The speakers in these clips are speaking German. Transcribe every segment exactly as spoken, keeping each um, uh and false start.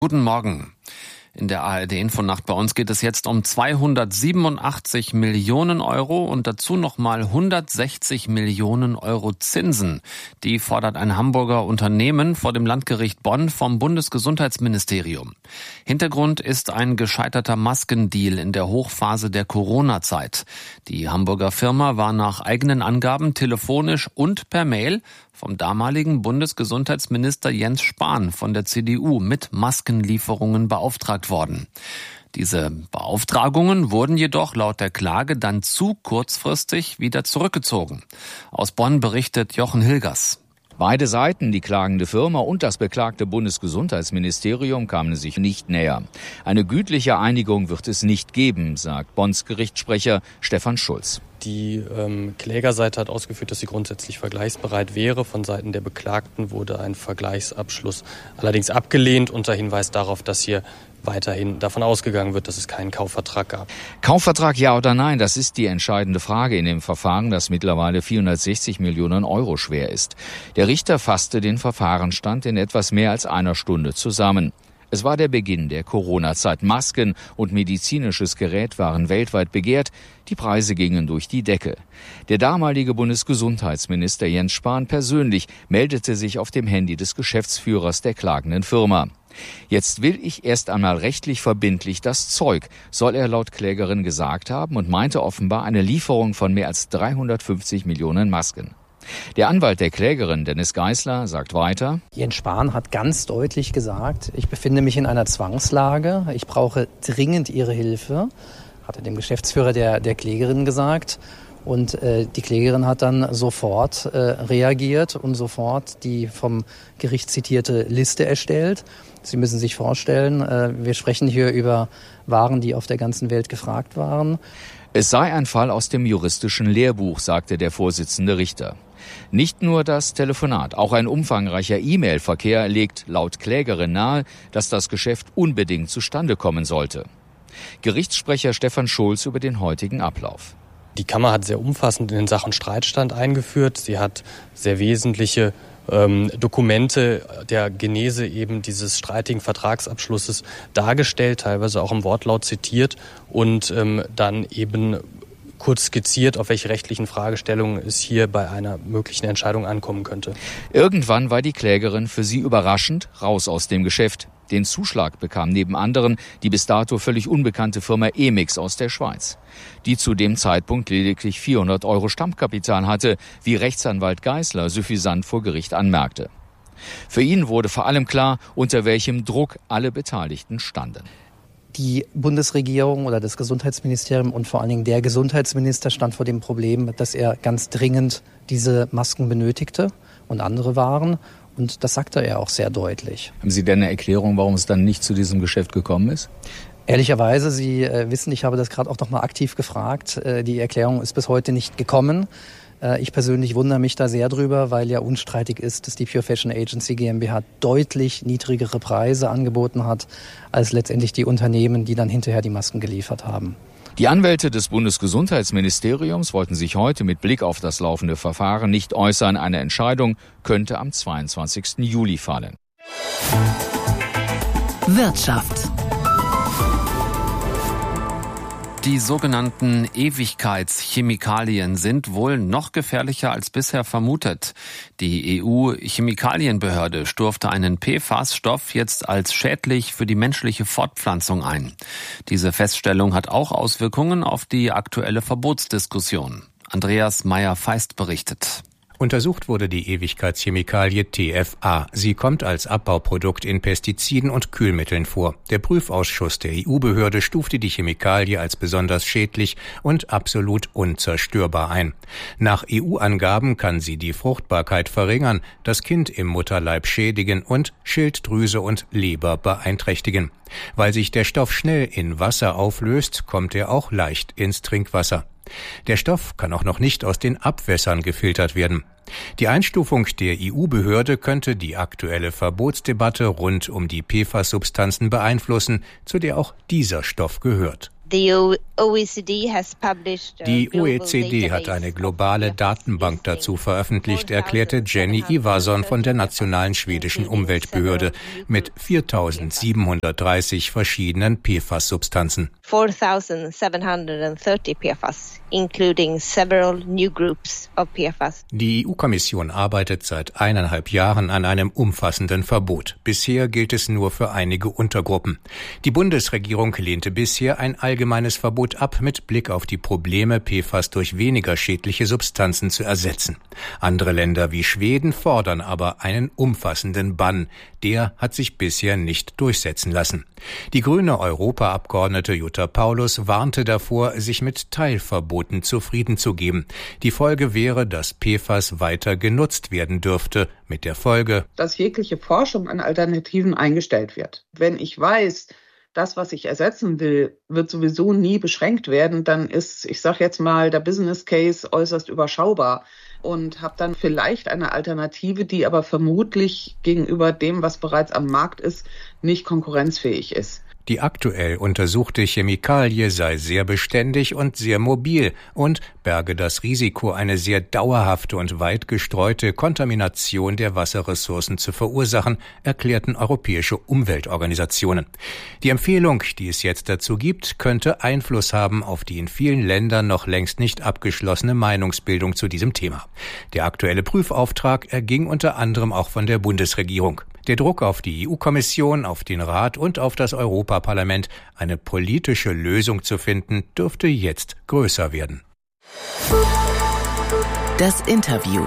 Guten Morgen. In der A R D-Infonacht bei uns geht es jetzt um zweihundertsiebenundachtzig Millionen Euro und dazu nochmal hundertsechzig Millionen Euro Zinsen. Die fordert ein Hamburger Unternehmen vor dem Landgericht Bonn vom Bundesgesundheitsministerium. Hintergrund ist ein gescheiterter Maskendeal in der Hochphase der Corona-Zeit. Die Hamburger Firma war nach eigenen Angaben telefonisch und per Mail vom damaligen Bundesgesundheitsminister Jens Spahn von der C D U mit Maskenlieferungen beauftragt worden. Diese Beauftragungen wurden jedoch laut der Klage dann zu kurzfristig wieder zurückgezogen. Aus Bonn berichtet Jochen Hilgers. Beide Seiten, die klagende Firma und das beklagte Bundesgesundheitsministerium, kamen sich nicht näher. Eine gütliche Einigung wird es nicht geben, sagt Bonns Gerichtssprecher Stefan Schulz. Die ähm, Klägerseite hat ausgeführt, dass sie grundsätzlich vergleichsbereit wäre. Von Seiten der Beklagten wurde ein Vergleichsabschluss allerdings abgelehnt unter Hinweis darauf, dass hier weiterhin davon ausgegangen wird, dass es keinen Kaufvertrag gab. Kaufvertrag ja oder nein, das ist die entscheidende Frage in dem Verfahren, das mittlerweile vierhundertsechzig Millionen Euro schwer ist. Der Richter fasste den Verfahrensstand in etwas mehr als einer Stunde zusammen. Es war der Beginn der Corona-Zeit. Masken und medizinisches Gerät waren weltweit begehrt. Die Preise gingen durch die Decke. Der damalige Bundesgesundheitsminister Jens Spahn persönlich meldete sich auf dem Handy des Geschäftsführers der klagenden Firma. Jetzt will ich erst einmal rechtlich verbindlich das Zeug, soll er laut Klägerin gesagt haben und meinte offenbar eine Lieferung von mehr als dreihundertfünfzig Millionen Masken. Der Anwalt der Klägerin, Dennis Geisler, sagt weiter: Jens Spahn hat ganz deutlich gesagt, ich befinde mich in einer Zwangslage, ich brauche dringend Ihre Hilfe, hat er dem Geschäftsführer der, der Klägerin gesagt. Und äh, die Klägerin hat dann sofort äh, reagiert und sofort die vom Gericht zitierte Liste erstellt. Sie müssen sich vorstellen, äh, wir sprechen hier über Waren, die auf der ganzen Welt gefragt waren. Es sei ein Fall aus dem juristischen Lehrbuch, sagte der Vorsitzende Richter. Nicht nur das Telefonat, auch ein umfangreicher E-Mail-Verkehr legt laut Klägerin nahe, dass das Geschäft unbedingt zustande kommen sollte. Gerichtssprecher Stefan Schulz über den heutigen Ablauf. Die Kammer hat sehr umfassend in den Sachen Streitstand eingeführt. Sie hat sehr wesentliche ähm, Dokumente der Genese eben dieses streitigen Vertragsabschlusses dargestellt, teilweise auch im Wortlaut zitiert und ähm, dann eben kurz skizziert, auf welche rechtlichen Fragestellungen es hier bei einer möglichen Entscheidung ankommen könnte. Irgendwann war die Klägerin für sie überraschend raus aus dem Geschäft. Den Zuschlag bekam neben anderen die bis dato völlig unbekannte Firma Emix aus der Schweiz, die zu dem Zeitpunkt lediglich vierhundert Euro Stammkapital hatte, wie Rechtsanwalt Geisler suffisant vor Gericht anmerkte. Für ihn wurde vor allem klar, unter welchem Druck alle Beteiligten standen. Die Bundesregierung oder das Gesundheitsministerium und vor allen Dingen der Gesundheitsminister stand vor dem Problem, dass er ganz dringend diese Masken benötigte und andere Waren. Und das sagte er auch sehr deutlich. Haben Sie denn eine Erklärung, warum es dann nicht zu diesem Geschäft gekommen ist? Ehrlicherweise, Sie äh, wissen, ich habe das gerade auch noch mal aktiv gefragt. Äh, die Erklärung ist bis heute nicht gekommen. Äh, ich persönlich wundere mich da sehr drüber, weil ja unstreitig ist, dass die Pure Fashion Agency GmbH deutlich niedrigere Preise angeboten hat, als letztendlich die Unternehmen, die dann hinterher die Masken geliefert haben. Die Anwälte des Bundesgesundheitsministeriums wollten sich heute mit Blick auf das laufende Verfahren nicht äußern. Eine Entscheidung könnte am zweiundzwanzigsten Juli fallen. Wirtschaft. Die sogenannten Ewigkeitschemikalien sind wohl noch gefährlicher als bisher vermutet. Die E U-Chemikalienbehörde stufte einen P F A S-Stoff jetzt als schädlich für die menschliche Fortpflanzung ein. Diese Feststellung hat auch Auswirkungen auf die aktuelle Verbotsdiskussion. Andreas Meyer-Feist berichtet. Untersucht wurde die Ewigkeitschemikalie T F A. Sie kommt als Abbauprodukt in Pestiziden und Kühlmitteln vor. Der Prüfausschuss der E U-Behörde stufte die Chemikalie als besonders schädlich und absolut unzerstörbar ein. Nach E U-Angaben kann sie die Fruchtbarkeit verringern, das Kind im Mutterleib schädigen und Schilddrüse und Leber beeinträchtigen. Weil sich der Stoff schnell in Wasser auflöst, kommt er auch leicht ins Trinkwasser. Der Stoff kann auch noch nicht aus den Abwässern gefiltert werden. Die Einstufung der E U-Behörde könnte die aktuelle Verbotsdebatte rund um die P F A S-Substanzen beeinflussen, zu der auch dieser Stoff gehört. Die O E C D hat eine globale Datenbank dazu veröffentlicht, erklärte Jenny Ivarsson von der Nationalen Schwedischen Umweltbehörde mit viertausendsiebenhundertdreißig verschiedenen P F A S-Substanzen. four thousand seven hundred thirty P F A S, including several new groups of P F A S. Die E U-Kommission arbeitet seit eineinhalb Jahren an einem umfassenden Verbot. Bisher gilt es nur für einige Untergruppen. Die Bundesregierung lehnte bisher ein allgemeines Verbot ab, mit Blick auf die Probleme, P F A S durch weniger schädliche Substanzen zu ersetzen. Andere Länder wie Schweden fordern aber einen umfassenden Bann. Der hat sich bisher nicht durchsetzen lassen. Die grüne Europaabgeordnete Jutta Paulus warnte davor, sich mit Teilverboten zufrieden zu geben. Die Folge wäre, dass P F A S weiter genutzt werden dürfte, mit der Folge, dass jegliche Forschung an Alternativen eingestellt wird. Wenn ich weiß, das, was ich ersetzen will, wird sowieso nie beschränkt werden, dann ist, ich sage jetzt mal, der Business Case äußerst überschaubar und habe dann vielleicht eine Alternative, die aber vermutlich gegenüber dem, was bereits am Markt ist, nicht konkurrenzfähig ist. Die aktuell untersuchte Chemikalie sei sehr beständig und sehr mobil und berge das Risiko, eine sehr dauerhafte und weit gestreute Kontamination der Wasserressourcen zu verursachen, erklärten europäische Umweltorganisationen. Die Empfehlung, die es jetzt dazu gibt, könnte Einfluss haben auf die in vielen Ländern noch längst nicht abgeschlossene Meinungsbildung zu diesem Thema. Der aktuelle Prüfauftrag erging unter anderem auch von der Bundesregierung. Der Druck auf die E U-Kommission, auf den Rat und auf das Europaparlament, eine politische Lösung zu finden, dürfte jetzt größer werden. Das Interview.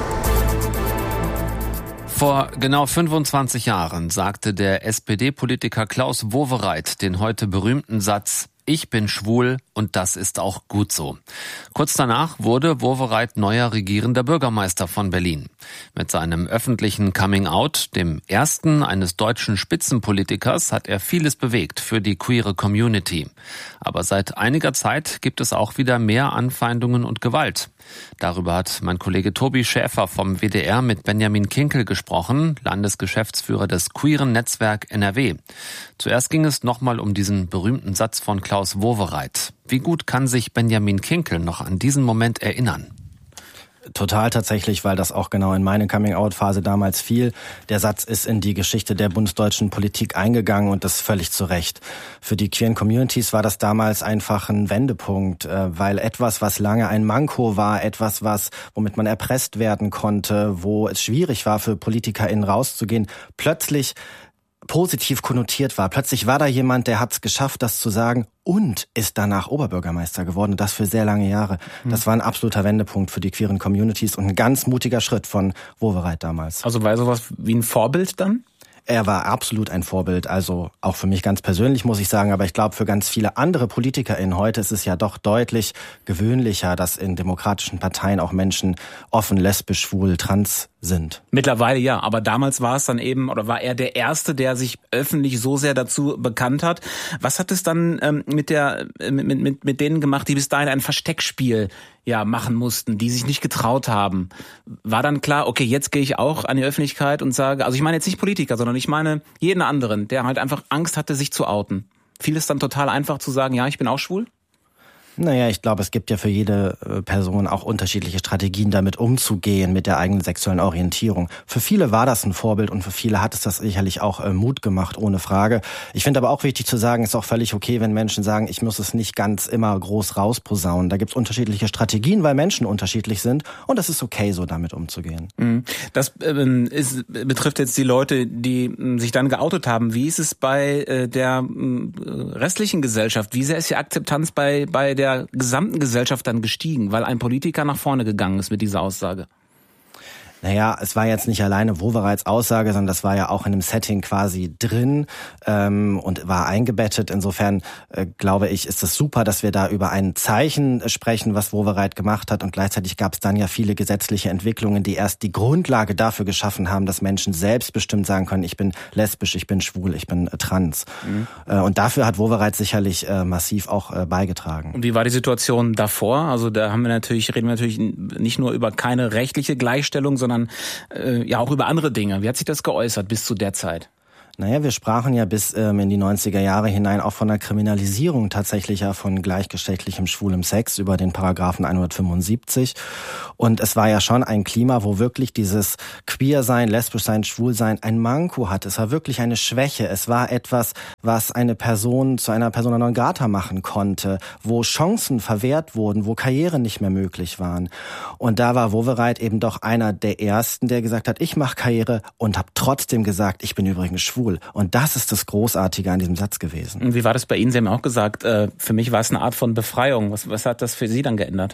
Vor genau fünfundzwanzig Jahren sagte der S P D-Politiker Klaus Wowereit den heute berühmten Satz: Ich bin schwul und das ist auch gut so. Kurz danach wurde Wowereit neuer regierender Bürgermeister von Berlin. Mit seinem öffentlichen Coming-out, dem ersten eines deutschen Spitzenpolitikers, hat er vieles bewegt für die queere Community. Aber seit einiger Zeit gibt es auch wieder mehr Anfeindungen und Gewalt. Darüber hat mein Kollege Tobi Schäfer vom W D R mit Benjamin Kinkel gesprochen, Landesgeschäftsführer des queeren Netzwerk N R W. Zuerst ging es nochmal um diesen berühmten Satz von Klaus Wowereit. Wie gut kann sich Benjamin Kinkel noch an diesen Moment erinnern? Total tatsächlich, weil das auch genau in meine Coming-out-Phase damals fiel. Der Satz ist in die Geschichte der bundesdeutschen Politik eingegangen und das völlig zu Recht. Für die queeren Communities war das damals einfach ein Wendepunkt, weil etwas, was lange ein Manko war, etwas, was womit man erpresst werden konnte, wo es schwierig war für PolitikerInnen rauszugehen, plötzlich positiv konnotiert war. Plötzlich war da jemand, der hat es geschafft, das zu sagen und ist danach Oberbürgermeister geworden. Und das für sehr lange Jahre. Das war ein absoluter Wendepunkt für die queeren Communities und ein ganz mutiger Schritt von Wowereit damals. Also war sowas wie ein Vorbild dann? Er war absolut ein Vorbild, also auch für mich ganz persönlich, muss ich sagen, aber ich glaube, für ganz viele andere PolitikerInnen heute ist es ja doch deutlich gewöhnlicher, dass in demokratischen Parteien auch Menschen offen, lesbisch, schwul, trans sind. Mittlerweile ja, aber damals war es dann eben, oder war er der Erste, der sich öffentlich so sehr dazu bekannt hat. Was hat es dann ähm, mit der mit, mit, mit denen gemacht, die bis dahin ein Versteckspiel ja machen mussten, die sich nicht getraut haben? War dann klar, okay, jetzt gehe ich auch an die Öffentlichkeit und sage, also ich meine jetzt nicht Politiker, sondern ich meine jeden anderen, der halt einfach Angst hatte, sich zu outen. Fiel es dann total einfach zu sagen, ja, ich bin auch schwul? Naja, ich glaube, es gibt ja für jede Person auch unterschiedliche Strategien, damit umzugehen mit der eigenen sexuellen Orientierung. Für viele war das ein Vorbild und für viele hat es das sicherlich auch äh, Mut gemacht, ohne Frage. Ich finde aber auch wichtig zu sagen, es ist auch völlig okay, wenn Menschen sagen, ich muss es nicht ganz immer groß rausposaunen. Da gibt es unterschiedliche Strategien, weil Menschen unterschiedlich sind und es ist okay, so damit umzugehen. Das äh, ist, betrifft jetzt die Leute, die äh, sich dann geoutet haben. Wie ist es bei äh, der äh, restlichen Gesellschaft? Wie sehr ist die Akzeptanz bei, bei der der gesamten Gesellschaft dann gestiegen, weil ein Politiker nach vorne gegangen ist mit dieser Aussage? Naja, es war jetzt nicht alleine Wowereits Aussage, sondern das war ja auch in einem Setting quasi drin ähm, und war eingebettet. Insofern äh, glaube ich, ist es super, dass wir da über ein Zeichen sprechen, was Wowereit gemacht hat. Und gleichzeitig gab es dann ja viele gesetzliche Entwicklungen, die erst die Grundlage dafür geschaffen haben, dass Menschen selbstbestimmt sagen können, ich bin lesbisch, ich bin schwul, ich bin äh, trans. Mhm. Äh, und dafür hat Wowereit sicherlich äh, massiv auch äh, beigetragen. Und wie war die Situation davor? Also da haben wir natürlich, reden wir natürlich nicht nur über keine rechtliche Gleichstellung, sondern äh, ja auch über andere Dinge. Wie hat sich das geäußert bis zu der Zeit? Naja, wir sprachen ja bis ähm, in die neunziger Jahre hinein auch von der Kriminalisierung tatsächlich ja von gleichgeschlechtlichem schwulem Sex über den Paragraphen hundertfünfundsiebzig. Und es war ja schon ein Klima, wo wirklich dieses Queer-Sein, Lesbisch-Sein, Schwul-Sein ein Manko hatte. Es war wirklich eine Schwäche. Es war etwas, was eine Person zu einer Persona non grata machen konnte, wo Chancen verwehrt wurden, wo Karrieren nicht mehr möglich waren. Und da war Wowereit eben doch einer der Ersten, der gesagt hat, ich mache Karriere und habe trotzdem gesagt, ich bin übrigens schwul. Und das ist das Großartige an diesem Satz gewesen. Und wie war das bei Ihnen? Sie haben auch gesagt, äh, für mich war es eine Art von Befreiung. Was, was hat das für Sie dann geändert?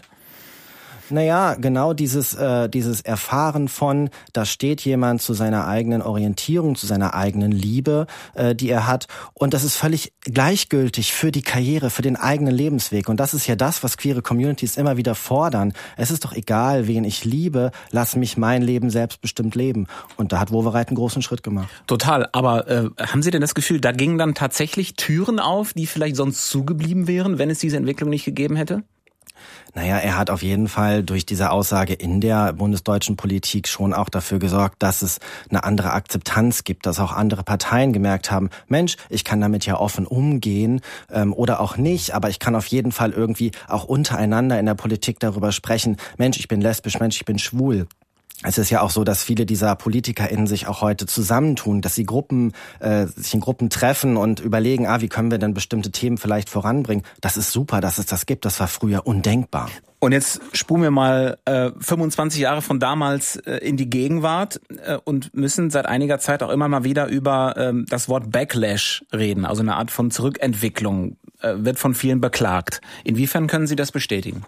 Naja, genau dieses äh, dieses Erfahren von, da steht jemand zu seiner eigenen Orientierung, zu seiner eigenen Liebe, äh, die er hat. Und das ist völlig gleichgültig für die Karriere, für den eigenen Lebensweg. Und das ist ja das, was queere Communities immer wieder fordern. Es ist doch egal, wen ich liebe, lass mich mein Leben selbstbestimmt leben. Und da hat Wowereit einen großen Schritt gemacht. Total. Aber äh, haben Sie denn das Gefühl, da gingen dann tatsächlich Türen auf, die vielleicht sonst zugeblieben wären, wenn es diese Entwicklung nicht gegeben hätte? Naja, er hat auf jeden Fall durch diese Aussage in der bundesdeutschen Politik schon auch dafür gesorgt, dass es eine andere Akzeptanz gibt, dass auch andere Parteien gemerkt haben, Mensch, ich kann damit ja offen umgehen ähm, oder auch nicht, aber ich kann auf jeden Fall irgendwie auch untereinander in der Politik darüber sprechen, Mensch, ich bin lesbisch, Mensch, ich bin schwul. Es ist ja auch so, dass viele dieser PolitikerInnen sich auch heute zusammentun, dass sie Gruppen, äh, sich in Gruppen treffen und überlegen, ah, wie können wir denn bestimmte Themen vielleicht voranbringen. Das ist super, dass es das gibt. Das war früher undenkbar. Und jetzt spulen wir mal äh, fünfundzwanzig Jahre von damals äh, in die Gegenwart äh, und müssen seit einiger Zeit auch immer mal wieder über ähm, das Wort Backlash reden, also eine Art von Zurückentwicklung, äh, wird von vielen beklagt. Inwiefern können Sie das bestätigen?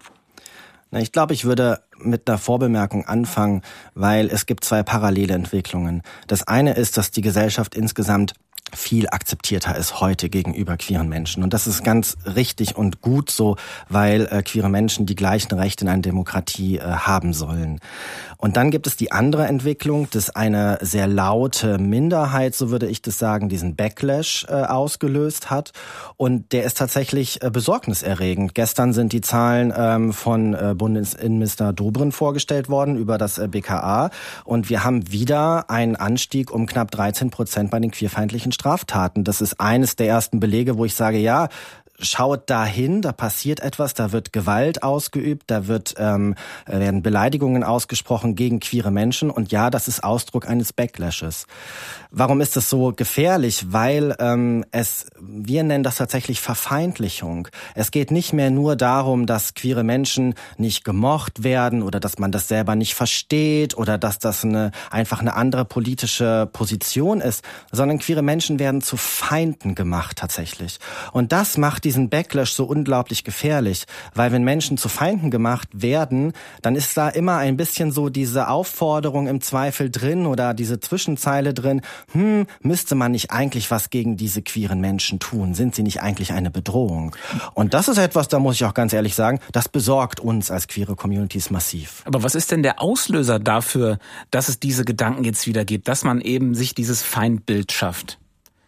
Ich glaube, ich würde mit einer Vorbemerkung anfangen, weil es gibt zwei parallele Entwicklungen. Das eine ist, dass die Gesellschaft insgesamt viel akzeptierter ist heute gegenüber queeren Menschen. Und das ist ganz richtig und gut so, weil äh, queere Menschen die gleichen Rechte in einer Demokratie äh, haben sollen. Und dann gibt es die andere Entwicklung, dass eine sehr laute Minderheit, so würde ich das sagen, diesen Backlash äh, ausgelöst hat. Und der ist tatsächlich äh, besorgniserregend. Gestern sind die Zahlen ähm, von äh, Bundesinnenminister Dobrindt vorgestellt worden über das äh, B K A. Und wir haben wieder einen Anstieg um knapp dreizehn Prozent bei den queerfeindlichen Straftaten. Das ist eines der ersten Belege, wo ich sage, ja, schaut dahin, da passiert etwas, da wird Gewalt ausgeübt, da wird ähm, werden Beleidigungen ausgesprochen gegen queere Menschen und ja, das ist Ausdruck eines Backlashes. Warum ist das so gefährlich? Weil ähm, es, wir nennen das tatsächlich Verfeindlichung. Es geht nicht mehr nur darum, dass queere Menschen nicht gemocht werden oder dass man das selber nicht versteht oder dass das eine einfach eine andere politische Position ist, sondern queere Menschen werden zu Feinden gemacht tatsächlich. Und das macht diesen Backlash so unglaublich gefährlich, weil wenn Menschen zu Feinden gemacht werden, dann ist da immer ein bisschen so diese Aufforderung im Zweifel drin oder diese Zwischenzeile drin, hm, müsste man nicht eigentlich was gegen diese queeren Menschen tun? Sind sie nicht eigentlich eine Bedrohung? Und das ist etwas, da muss ich auch ganz ehrlich sagen, das besorgt uns als queere Communities massiv. Aber was ist denn der Auslöser dafür, dass es diese Gedanken jetzt wieder gibt, dass man eben sich dieses Feindbild schafft?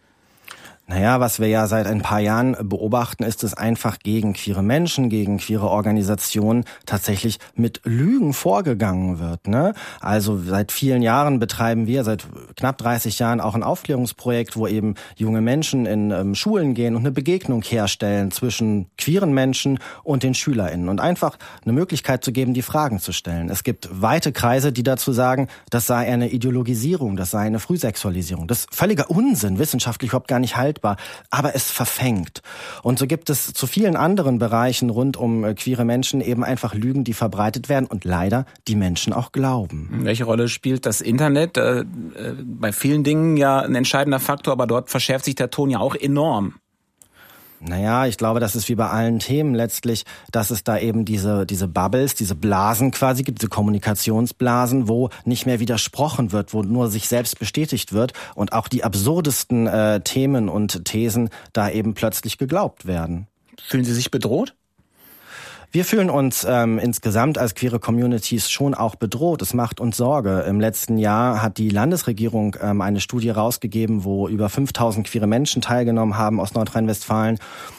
Naja, was wir ja seit ein paar Jahren beobachten, ist es einfach gegen queere Menschen, gegen queere Organisationen tatsächlich mit Lügen vorgegangen wird, ne? Also seit vielen Jahren betreiben wir, seit knapp dreißig Jahren auch ein Aufklärungsprojekt, wo eben junge Menschen in ähm, Schulen gehen und eine Begegnung herstellen zwischen queeren Menschen und den SchülerInnen und einfach eine Möglichkeit zu geben, die Fragen zu stellen. Es gibt weite Kreise, die dazu sagen, das sei eine Ideologisierung, das sei eine Frühsexualisierung. Das ist völliger Unsinn, wissenschaftlich überhaupt gar nicht haltbar. Aber es verfängt. Und so gibt es zu vielen anderen Bereichen rund um äh, queere Menschen eben einfach Lügen, die verbreitet werden und leider die Menschen auch glauben. Welche Rolle spielt das Internet? Äh, äh, bei vielen Dingen ja ein entscheidender Faktor, aber dort verschärft sich der Ton ja auch enorm. Naja, ich glaube, das ist wie bei allen Themen letztlich, dass es da eben diese diese Bubbles, diese Blasen quasi gibt, diese Kommunikationsblasen, wo nicht mehr widersprochen wird, wo nur sich selbst bestätigt wird und auch die absurdesten äh, Themen und Thesen da eben plötzlich geglaubt werden. Fühlen Sie sich bedroht? Wir fühlen uns ähm, insgesamt als queere Communities schon auch bedroht. Es macht uns Sorge. Im letzten Jahr hat die Landesregierung ähm, eine Studie rausgegeben, wo über fünftausend queere Menschen teilgenommen haben aus Nordrhein-Westfalen.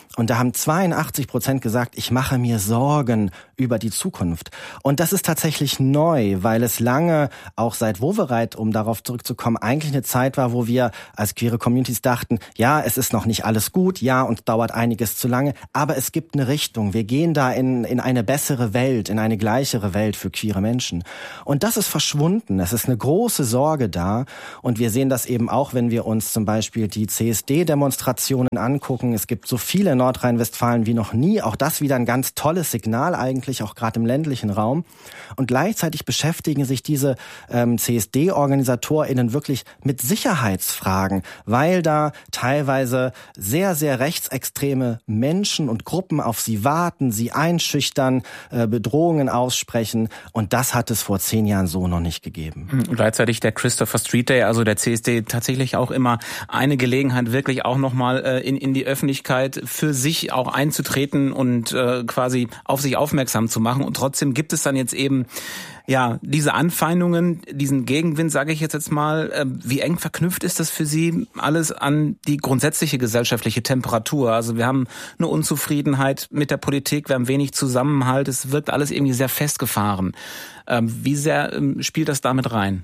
Und da haben zweiundachtzig Prozent gesagt, ich mache mir Sorgen über die Zukunft. Und das ist tatsächlich neu, weil es lange, auch seit Wowereit, um darauf zurückzukommen, eigentlich eine Zeit war, wo wir als queere Communities dachten, ja, es ist noch nicht alles gut, ja, und dauert einiges zu lange, aber es gibt eine Richtung. Wir gehen da in, in eine bessere Welt, in eine gleichere Welt für queere Menschen. Und das ist verschwunden. Es ist eine große Sorge da. Und wir sehen das eben auch, wenn wir uns zum Beispiel die C S D-Demonstrationen angucken. Es gibt so viele in Nordrhein-Westfalen wie noch nie. Auch das wieder ein ganz tolles Signal eigentlich, auch gerade im ländlichen Raum. Und gleichzeitig beschäftigen sich diese ähm, C S D-OrganisatorInnen wirklich mit Sicherheitsfragen, weil da teilweise sehr, sehr rechtsextreme Menschen und Gruppen auf sie warten, sie einschüchtern, äh, Bedrohungen aussprechen. Und das hat es vor zehn Jahren so noch nicht gegeben. Und gleichzeitig der Christopher Street Day, also der C S D, tatsächlich auch immer eine Gelegenheit, wirklich auch nochmal äh, in, in die Öffentlichkeit für sich auch einzutreten und äh, quasi auf sich aufmerksam zu machen. Und trotzdem gibt es dann jetzt eben ja diese Anfeindungen, diesen Gegenwind, sage ich jetzt jetzt mal. Äh, wie eng verknüpft ist das für Sie alles an die grundsätzliche gesellschaftliche Temperatur? Also wir haben eine Unzufriedenheit mit der Politik, wir haben wenig Zusammenhalt, es wirkt alles irgendwie sehr festgefahren. Ähm, wie sehr ähm, spielt das damit rein?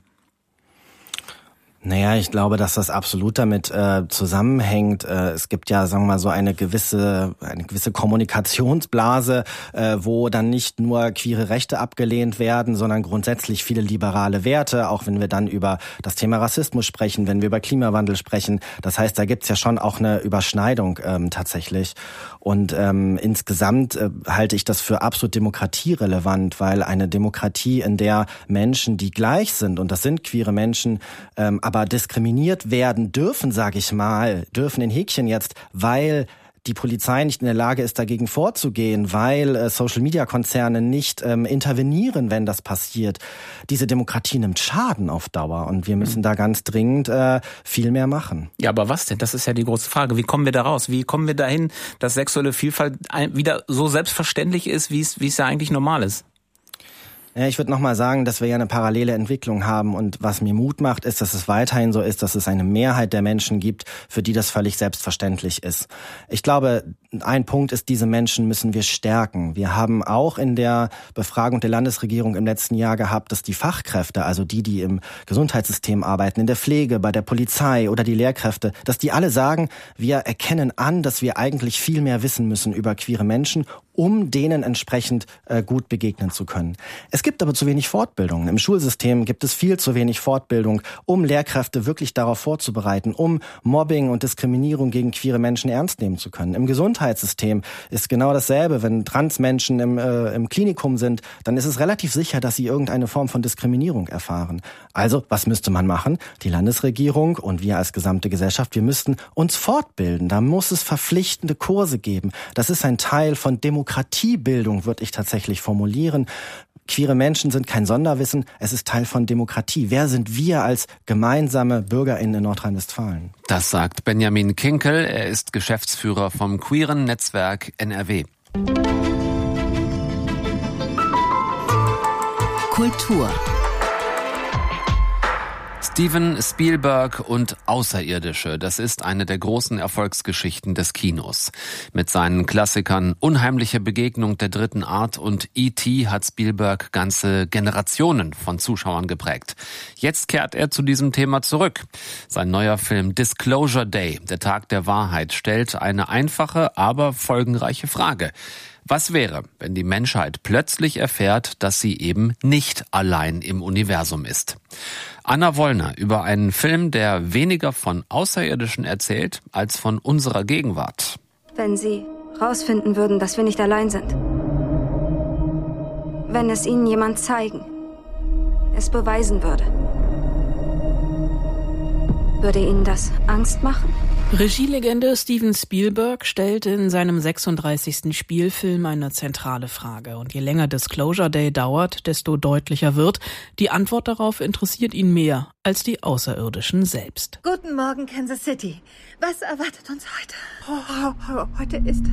Naja, ich glaube, dass das absolut damit äh, zusammenhängt. Äh, es gibt ja, sagen wir mal, so eine gewisse eine gewisse Kommunikationsblase, äh, wo dann nicht nur queere Rechte abgelehnt werden, sondern grundsätzlich viele liberale Werte, auch wenn wir dann über das Thema Rassismus sprechen, wenn wir über Klimawandel sprechen. Das heißt, da gibt's ja schon auch eine Überschneidung ähm, tatsächlich. Und ähm, insgesamt äh, halte ich das für absolut demokratierelevant, weil eine Demokratie, in der Menschen, die gleich sind, und das sind queere Menschen, ähm, aber diskriminiert werden dürfen, sage ich mal, dürfen in Häkchen jetzt, weil die Polizei nicht in der Lage ist, dagegen vorzugehen, weil äh, Social-Media-Konzerne nicht ähm, intervenieren, wenn das passiert. Diese Demokratie nimmt Schaden auf Dauer und wir müssen mhm. da ganz dringend äh, viel mehr machen. Ja, aber was denn? Das ist ja die große Frage. Wie kommen wir da raus? Wie kommen wir dahin, dass sexuelle Vielfalt wieder so selbstverständlich ist, wie es wie es ja eigentlich normal ist? Ja, ich würde nochmal sagen, dass wir ja eine parallele Entwicklung haben und was mir Mut macht, ist, dass es weiterhin so ist, dass es eine Mehrheit der Menschen gibt, für die das völlig selbstverständlich ist. Ich glaube, ein Punkt ist, diese Menschen müssen wir stärken. Wir haben auch in der Befragung der Landesregierung im letzten Jahr gehabt, dass die Fachkräfte, also die, die im Gesundheitssystem arbeiten, in der Pflege, bei der Polizei oder die Lehrkräfte, dass die alle sagen, wir erkennen an, dass wir eigentlich viel mehr wissen müssen über queere Menschen, um denen entsprechend äh, gut begegnen zu können. Es gibt aber zu wenig Fortbildung. Im Schulsystem gibt es viel zu wenig Fortbildung, um Lehrkräfte wirklich darauf vorzubereiten, um Mobbing und Diskriminierung gegen queere Menschen ernst nehmen zu können. Im Gesundheitssystem ist genau dasselbe. Wenn Transmenschen im, äh, im Klinikum sind, dann ist es relativ sicher, dass sie irgendeine Form von Diskriminierung erfahren. Also, was müsste man machen? Die Landesregierung und wir als gesamte Gesellschaft, wir müssten uns fortbilden. Da muss es verpflichtende Kurse geben. Das ist ein Teil von Demokratie. Demokratiebildung, würde ich tatsächlich formulieren. Queere Menschen sind kein Sonderwissen, es ist Teil von Demokratie. Wer sind wir als gemeinsame BürgerInnen in Nordrhein-Westfalen? Das sagt Benjamin Kinkel, er ist Geschäftsführer vom queeren Netzwerk N R W. Kultur. Steven Spielberg und Außerirdische, das ist eine der großen Erfolgsgeschichten des Kinos. Mit seinen Klassikern Unheimliche Begegnung der dritten Art und E T hat Spielberg ganze Generationen von Zuschauern geprägt. Jetzt kehrt er zu diesem Thema zurück. Sein neuer Film Disclosure Day, der Tag der Wahrheit, stellt eine einfache, aber folgenreiche Frage. Was wäre, wenn die Menschheit plötzlich erfährt, dass sie eben nicht allein im Universum ist? Anna Wollner über einen Film, der weniger von Außerirdischen erzählt, als von unserer Gegenwart. Wenn Sie rausfinden würden, dass wir nicht allein sind. Wenn es Ihnen jemand zeigen, es beweisen würde. Würde Ihnen das Angst machen? Regielegende Steven Spielberg stellt in seinem sechsunddreißigsten Spielfilm eine zentrale Frage. Und je länger Disclosure Day dauert, desto deutlicher wird, die Antwort darauf interessiert ihn mehr als die Außerirdischen selbst. Guten Morgen, Kansas City. Was erwartet uns heute? Oh, heute ist...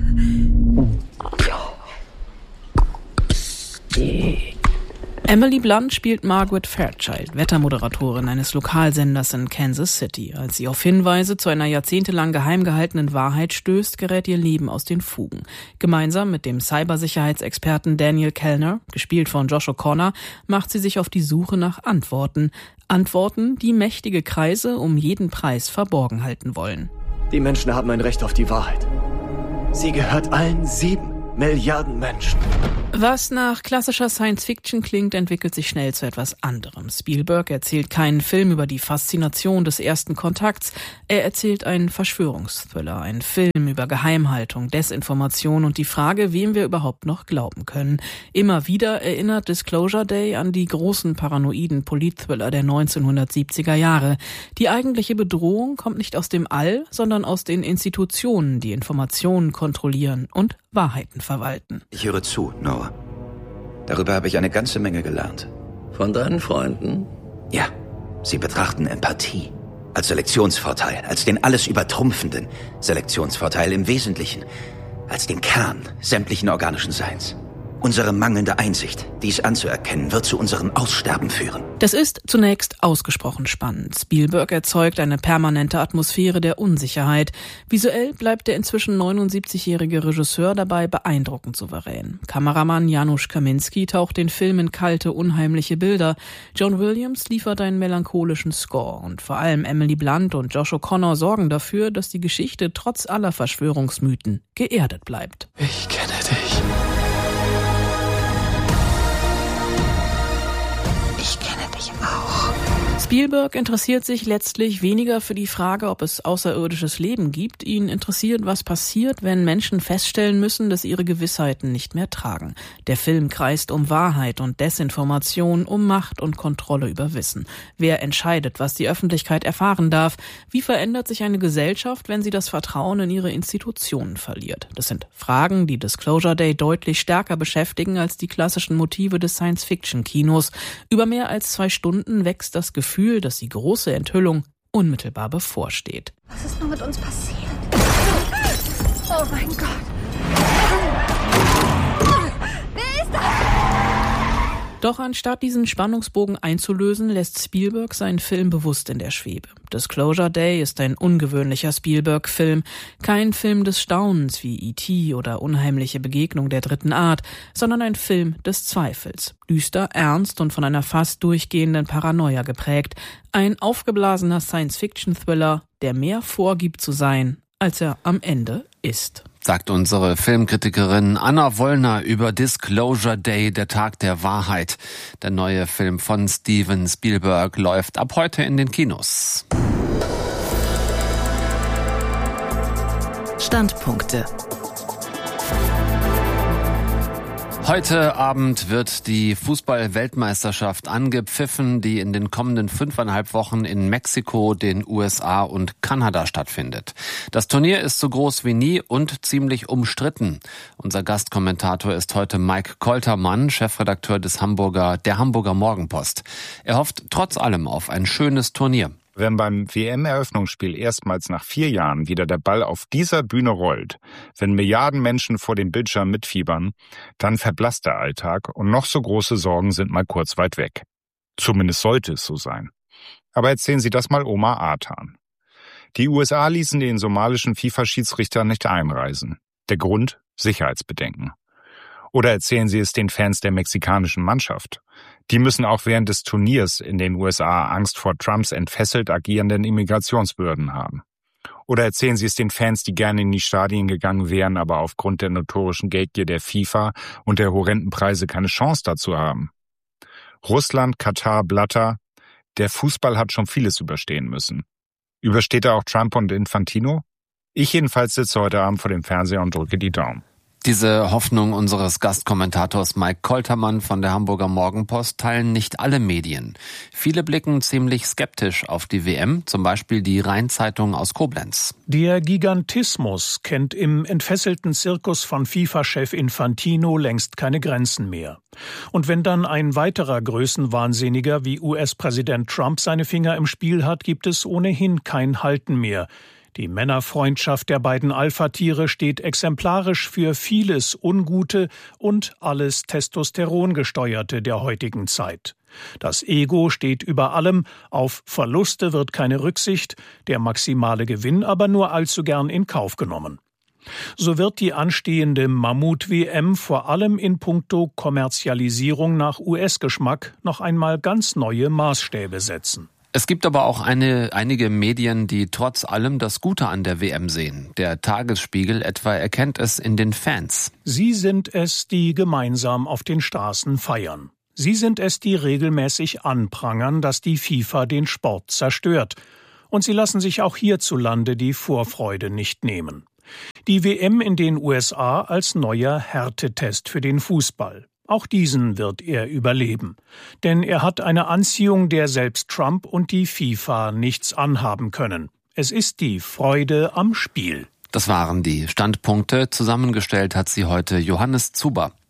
Emily Blunt spielt Margaret Fairchild, Wettermoderatorin eines Lokalsenders in Kansas City. Als sie auf Hinweise zu einer jahrzehntelang geheim gehaltenen Wahrheit stößt, gerät ihr Leben aus den Fugen. Gemeinsam mit dem Cybersicherheitsexperten Daniel Kellner, gespielt von Josh O'Connor, macht sie sich auf die Suche nach Antworten. Antworten, die mächtige Kreise um jeden Preis verborgen halten wollen. Die Menschen haben ein Recht auf die Wahrheit. Sie gehört allen sieben Milliarden Menschen. Was nach klassischer Science-Fiction klingt, entwickelt sich schnell zu etwas anderem. Spielberg erzählt keinen Film über die Faszination des ersten Kontakts. Er erzählt einen Verschwörungsthriller, einen Film über Geheimhaltung, Desinformation und die Frage, wem wir überhaupt noch glauben können. Immer wieder erinnert Disclosure Day an die großen paranoiden Politthriller der neunzehnhundertsiebziger Jahre. Die eigentliche Bedrohung kommt nicht aus dem All, sondern aus den Institutionen, die Informationen kontrollieren und Wahrheiten verwalten. Ich höre zu, Noah. Darüber habe ich eine ganze Menge gelernt. Von deinen Freunden? Ja, sie betrachten Empathie als Selektionsvorteil, als den alles übertrumpfenden Selektionsvorteil im Wesentlichen, als den Kern sämtlichen organischen Seins. Unsere mangelnde Einsicht, dies anzuerkennen, wird zu unserem Aussterben führen. Das ist zunächst ausgesprochen spannend. Spielberg erzeugt eine permanente Atmosphäre der Unsicherheit. Visuell bleibt der inzwischen neunundsiebzigjährige Regisseur dabei beeindruckend souverän. Kameramann Janusz Kaminski taucht den Film in kalte, unheimliche Bilder. John Williams liefert einen melancholischen Score. Und vor allem Emily Blunt und Josh O'Connor sorgen dafür, dass die Geschichte trotz aller Verschwörungsmythen geerdet bleibt. Ich kenne dich. Ich kenne dich auch. Spielberg interessiert sich letztlich weniger für die Frage, ob es außerirdisches Leben gibt. Ihn interessiert, was passiert, wenn Menschen feststellen müssen, dass ihre Gewissheiten nicht mehr tragen. Der Film kreist um Wahrheit und Desinformation, um Macht und Kontrolle über Wissen. Wer entscheidet, was die Öffentlichkeit erfahren darf? Wie verändert sich eine Gesellschaft, wenn sie das Vertrauen in ihre Institutionen verliert? Das sind Fragen, die Disclosure Day deutlich stärker beschäftigen als die klassischen Motive des Science-Fiction-Kinos. Über mehr als zwei Stunden wächst das Gefühl, dass die große Enthüllung unmittelbar bevorsteht. Was ist nur mit uns passiert? Oh mein Gott. Wer ist das? Doch anstatt diesen Spannungsbogen einzulösen, lässt Spielberg seinen Film bewusst in der Schwebe. Disclosure Day ist ein ungewöhnlicher Spielberg-Film. Kein Film des Staunens wie E T oder Unheimliche Begegnung der dritten Art, sondern ein Film des Zweifels. Düster, ernst und von einer fast durchgehenden Paranoia geprägt. Ein aufgeblasener Science-Fiction-Thriller, der mehr vorgibt zu sein, als er am Ende ist. Sagt unsere Filmkritikerin Anna Wollner über Disclosure Day, der Tag der Wahrheit. Der neue Film von Steven Spielberg läuft ab heute in den Kinos. Standpunkte. Heute Abend wird die Fußball-Weltmeisterschaft angepfiffen, die in den kommenden fünfeinhalb Wochen in Mexiko, den U S A und Kanada stattfindet. Das Turnier ist so groß wie nie und ziemlich umstritten. Unser Gastkommentator ist heute Mike Koltermann, Chefredakteur des Hamburger, der Hamburger Morgenpost. Er hofft trotz allem auf ein schönes Turnier. Wenn beim W M-Eröffnungsspiel erstmals nach vier Jahren wieder der Ball auf dieser Bühne rollt, wenn Milliarden Menschen vor dem Bildschirm mitfiebern, dann verblasst der Alltag und noch so große Sorgen sind mal kurz weit weg. Zumindest sollte es so sein. Aber erzählen Sie das mal Oma Artan. Die U S A ließen den somalischen FIFA-Schiedsrichter nicht einreisen. Der Grund? Sicherheitsbedenken. Oder erzählen Sie es den Fans der mexikanischen Mannschaft. Die müssen auch während des Turniers in den U S A Angst vor Trumps entfesselt agierenden Immigrationsbehörden haben. Oder erzählen Sie es den Fans, die gerne in die Stadien gegangen wären, aber aufgrund der notorischen Geldgier der FIFA und der horrenden Preise keine Chance dazu haben. Russland, Katar, Blatter, der Fußball hat schon vieles überstehen müssen. Übersteht er auch Trump und Infantino? Ich jedenfalls sitze heute Abend vor dem Fernseher und drücke die Daumen. Diese Hoffnung unseres Gastkommentators Mike Koltermann von der Hamburger Morgenpost teilen nicht alle Medien. Viele blicken ziemlich skeptisch auf die W M, zum Beispiel die Rhein-Zeitung aus Koblenz. Der Gigantismus kennt im entfesselten Zirkus von FIFA-Chef Infantino längst keine Grenzen mehr. Und wenn dann ein weiterer Größenwahnsinniger wie U S-Präsident Trump seine Finger im Spiel hat, gibt es ohnehin kein Halten mehr. Die Männerfreundschaft der beiden Alpha-Tiere steht exemplarisch für vieles Ungute und alles Testosterongesteuerte der heutigen Zeit. Das Ego steht über allem, auf Verluste wird keine Rücksicht, der maximale Gewinn aber nur allzu gern in Kauf genommen. So wird die anstehende Mammut-W M vor allem in puncto Kommerzialisierung nach U S-Geschmack noch einmal ganz neue Maßstäbe setzen. Es gibt aber auch eine, einige Medien, die trotz allem das Gute an der W M sehen. Der Tagesspiegel etwa erkennt es in den Fans. Sie sind es, die gemeinsam auf den Straßen feiern. Sie sind es, die regelmäßig anprangern, dass die FIFA den Sport zerstört. Und sie lassen sich auch hierzulande die Vorfreude nicht nehmen. Die W M in den U S A als neuer Härtetest für den Fußball. Auch diesen wird er überleben. Denn er hat eine Anziehung, der selbst Trump und die FIFA nichts anhaben können. Es ist die Freude am Spiel. Das waren die Standpunkte. Zusammengestellt hat sie heute Johannes Zuber.